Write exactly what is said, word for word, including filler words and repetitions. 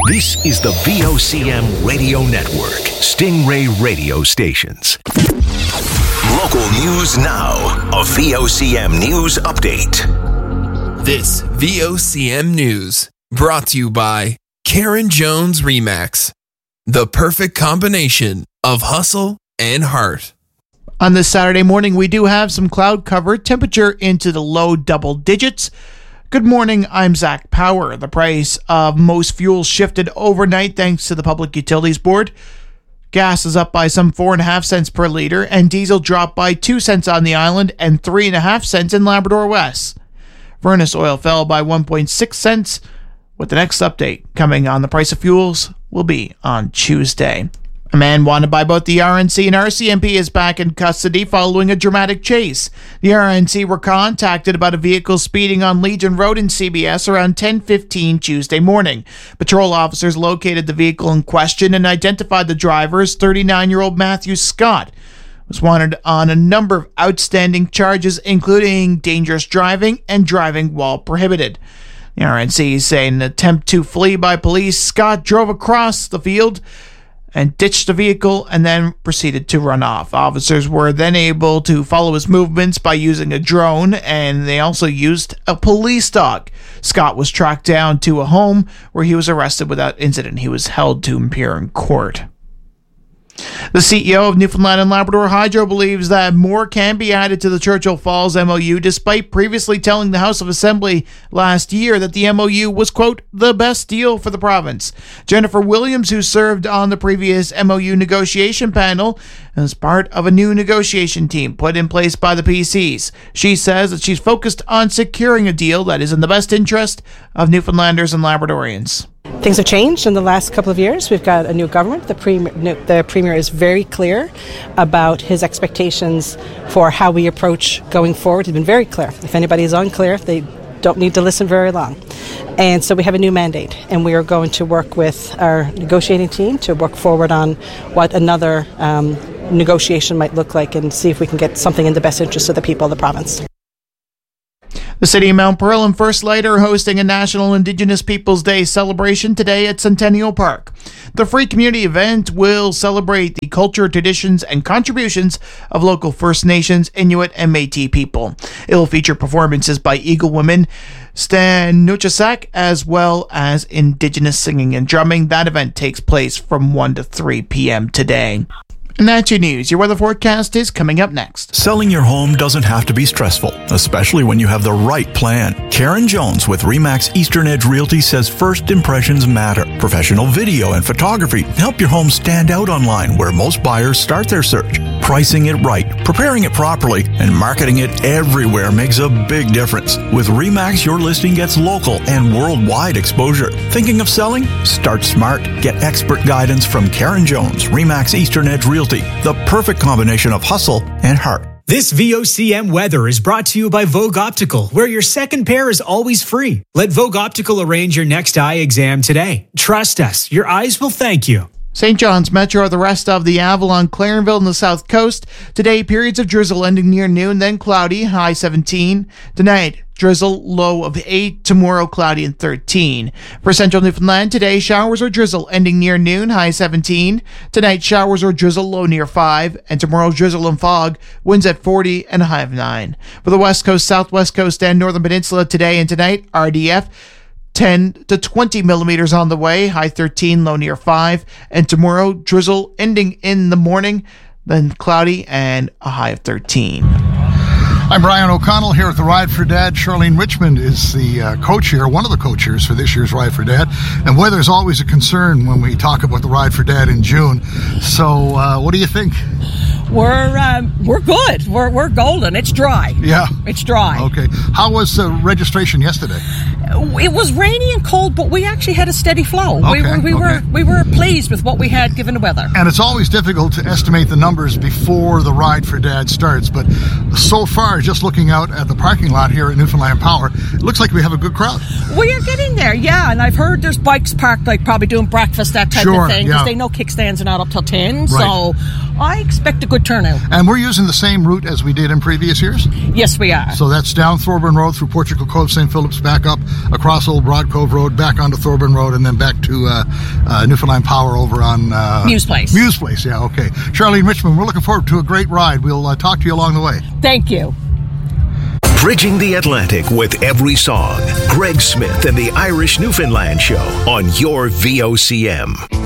This is the V O C M Radio Network, Stingray Radio Stations. Local news now, a V O C M News Update. This V O C M News, brought to you by Karen Jones Remax, the perfect combination of hustle and heart. On this Saturday morning, we do have some cloud cover, temperature into the low double digits. Good morning, I'm Zach Power. The price of most fuels shifted overnight thanks to the Public Utilities Board. Gas is up by some four and a half cents per liter, and diesel dropped by two cents on the island and three and a half cents in Labrador West. Furnace oil fell by one point six cents, with the next update coming on the price of fuels will be on Tuesday. A man wanted by both the R N C and R C M P is back in custody following a dramatic chase. The R N C were contacted about a vehicle speeding on Legion Road in C B S around ten fifteen Tuesday morning. Patrol officers located the vehicle in question and identified the driver as thirty-nine-year-old Matthew Scott. Was wanted on a number of outstanding charges, including dangerous driving and driving while prohibited. The R N C say in an attempt to flee by police, Scott drove across the field and ditched the vehicle and then proceeded to run off. Officers were then able to follow his movements by using a drone, and they also used a police dog. Scott was tracked down to a home where he was arrested without incident. He was held to appear in court. The C E O of Newfoundland and Labrador Hydro believes that more can be added to the Churchill Falls M O U, despite previously telling the House of Assembly last year that the M O U was, quote, the best deal for the province. Jennifer Williams, who served on the previous M O U negotiation panel, is part of a new negotiation team put in place by the P Cs. She says that she's focused on securing a deal that is in the best interest of Newfoundlanders and Labradorians. Things have changed in the last couple of years. We've got a new government. The premier, the premier is very clear about his expectations for how we approach going forward. He's been very clear. If anybody is unclear, they don't need to listen very long. And so we have a new mandate, and we are going to work with our negotiating team to work forward on what another um, negotiation might look like and see if we can get something in the best interest of the people of the province. The City of Mount Pearl and First Light are hosting a National Indigenous Peoples Day celebration today at Centennial Park. The free community event will celebrate the culture, traditions, and contributions of local First Nations, Inuit, and Métis people. It will feature performances by Eagle Women, Stan Nuchasak, as well as Indigenous singing and drumming. That event takes place from one to three p.m. today. And that's your news. Your weather forecast is coming up next. Selling your home doesn't have to be stressful, especially when you have the right plan. Karen Jones with Remax Eastern Edge Realty says first impressions matter. Professional video and photography help your home stand out online where most buyers start their search. Pricing it right, preparing it properly, and marketing it everywhere makes a big difference. With Remax, your listing gets local and worldwide exposure. Thinking of selling? Start smart. Get expert guidance from Karen Jones, Remax Eastern Edge Realty. The perfect combination of hustle and heart. This V O C M weather is brought to you by Vogue Optical, where your second pair is always free. Let Vogue Optical arrange your next eye exam today. Trust us, your eyes will thank you. Saint John's Metro, the rest of the Avalon, Clarenville, and the South Coast. Today, periods of drizzle ending near noon, then cloudy, high seventeen. Tonight, drizzle, low of eight. Tomorrow, cloudy and thirteen. For Central Newfoundland, today, showers or drizzle ending near noon, high seventeen. Tonight, showers or drizzle, low near five. And tomorrow, drizzle and fog, winds at forty and a high of nine. For the West Coast, Southwest Coast, and Northern Peninsula, today and tonight, R D F, ten to twenty millimeters on the way, high thirteen, low near five. And tomorrow, drizzle ending in the morning, then cloudy and a high of thirteen. I'm Brian O'Connell here at the Ride for Dad. Charlene Richmond is the uh, co-chair, one of the co-chairs for this year's Ride for Dad. And weather is always a concern when we talk about the Ride for Dad in June. So uh, what do you think? We're um, we're good. We're we're golden. It's dry. Yeah. It's dry. Okay. How was uh, registration yesterday? It was rainy and cold, but we actually had a steady flow. Okay, we were we okay. were we were pleased with what we had given the weather. And it's always difficult to estimate the numbers before the Ride for Dad starts, but so far, just looking out at the parking lot here at Newfoundland Power, it looks like we have a good crowd. We are getting there, yeah. And I've heard there's bikes parked, like probably doing breakfast, that type sure, of thing, because yeah. they know kickstands are not up till ten. Right. So I expect a good turnout. And we're using the same route as we did in previous years? Yes, we are. So that's down Thorburn Road through Portugal Cove, Saint Philip's, back up across Old Broad Cove Road, back onto Thorburn Road, and then back to uh, uh, Newfoundland Power over on uh, Muse Place. Muse Place, yeah, okay. Charlene Richmond, we're looking forward to a great ride. We'll uh, talk to you along the way. Thank you. Bridging the Atlantic with every song. Greg Smith and the Irish Newfoundland Show on your V O C M.